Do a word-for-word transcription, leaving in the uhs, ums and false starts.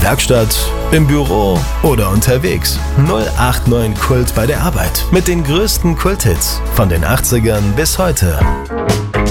der Werkstatt, im Büro oder unterwegs. null acht neun Kult bei der Arbeit. Mit den größten Kulthits von den achtzigern bis heute.